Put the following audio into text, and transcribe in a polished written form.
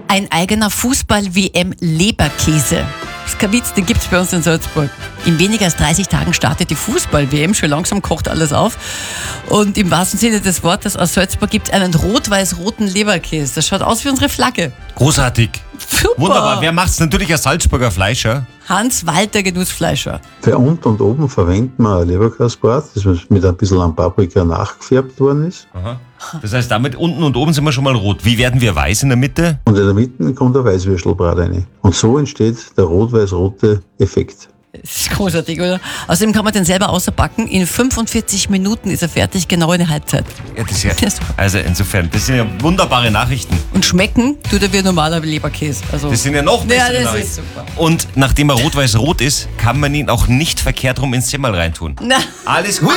Ein eigener Fußball-WM-Leberkäse. Das ist kein Witz, den gibt es bei uns in Salzburg. In weniger als 30 Tagen startet die Fußball-WM. Schon langsam kocht alles auf. Und im wahrsten Sinne des Wortes, aus Salzburg gibt es einen rot-weiß-roten Leberkäse. Das schaut aus wie unsere Flagge. Großartig. Super. Wunderbar. Wer macht's? Natürlich ein Salzburger Fleischer. Hans-Walter Genussfleischer. Für unten und oben verwenden wir ein Leberkäsebrat, das mit ein bisschen an Paprika nachgefärbt worden ist. Aha. Das heißt, damit unten und oben sind wir schon mal rot. Wie werden wir weiß in der Mitte? Und in der Mitte kommt ein Weißwürstelbrat rein. Und so entsteht der rot-weiß-rote Effekt. Das ist großartig, oder? Außerdem kann man den selber außerbacken. In 45 Minuten ist er fertig, genau eine Halbzeit. Ja, das ist ja, Ja, super. also insofern, das sind ja wunderbare Nachrichten. Und schmecken tut er wie ein normaler Leberkäse. Also, Das sind ja noch ja, bessere das Nachrichten. ist super. Und nachdem er rot-weiß-rot ist, kann man ihn auch nicht verkehrt rum ins Semmel reintun. Na. Alles gut.